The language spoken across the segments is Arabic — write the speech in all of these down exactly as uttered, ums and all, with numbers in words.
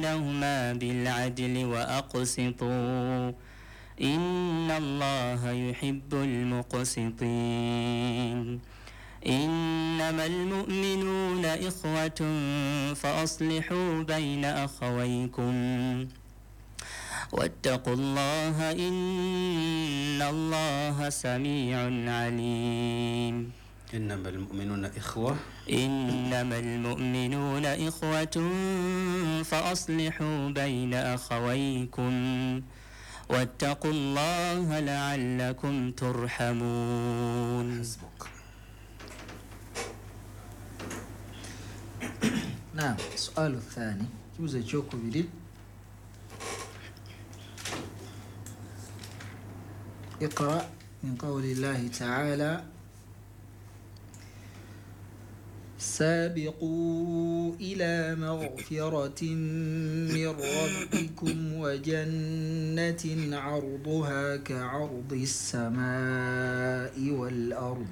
بينهما بالعدل وأقسطوا إن الله يحب المقسطين إنما المؤمنون إخوة فأصلحوا بين أخويكم واتقوا الله إن الله سميع عليم إنما المؤمنون إخوة إنما المؤمنون إخوة فأصلحوا بين أخويكم واتقوا الله لعلكم ترحمون. حسبك. نعم. السؤال الثاني جوز جوكو بدي اقرأ من قول الله تعالى سابقوا إلى مغفرة من ربكم وجنة عرضها كعرض السماء والأرض.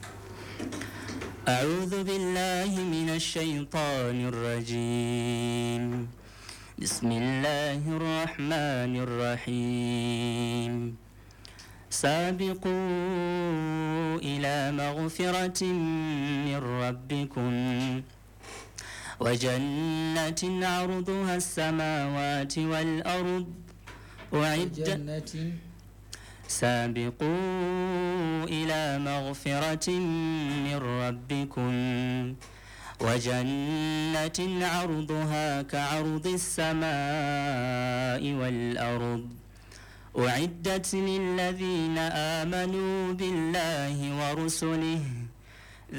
أعوذ بالله من الشيطان الرجيم بسم الله الرحمن الرحيم سابقوا إلى مغفرة من ربكم وجنة عرضها السماوات والأرض أعدت سابقوا إلى مغفرة من ربكم وجنة عرضها كعرض السماء والأرض أعدت للذين آمنوا بالله ورسله